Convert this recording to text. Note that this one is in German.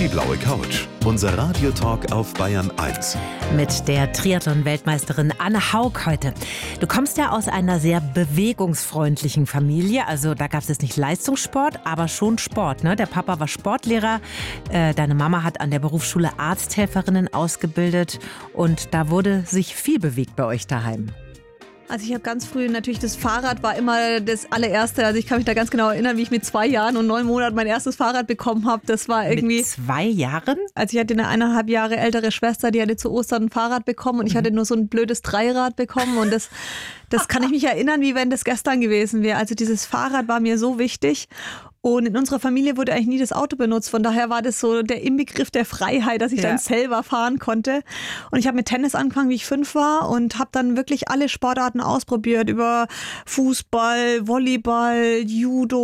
blaue Couch. Unser Radiotalk auf Bayern 1. Mit der Triathlon-Weltmeisterin Anne Haug heute. Du kommst ja aus einer sehr bewegungsfreundlichen Familie. Also da gab es jetzt nicht Leistungssport, aber schon Sport. Ne? Der Papa war Sportlehrer. Deine Mama hat an der Berufsschule Arzthelferinnen ausgebildet. Und da wurde sich viel bewegt bei euch daheim. Also ich habe ganz früh natürlich, das Fahrrad war immer das allererste. Also ich kann mich da ganz genau erinnern, wie ich mit 2 Jahren und 9 Monaten mein erstes Fahrrad bekommen habe. Das war irgendwie... Mit 2 Jahren? Also ich hatte eine 1,5 Jahre ältere Schwester, die hatte zu Ostern ein Fahrrad bekommen und ich hatte nur so ein blödes Dreirad bekommen und das kann ich mich erinnern, wie wenn das gestern gewesen wäre. Also dieses Fahrrad war mir so wichtig. Und in unserer Familie wurde eigentlich nie das Auto benutzt. Von daher war das so der Inbegriff der Freiheit, dass ich dann selber fahren konnte. Und ich habe mit Tennis angefangen, wie ich 5 war und habe dann wirklich alle Sportarten ausprobiert. Über Fußball, Volleyball, Judo.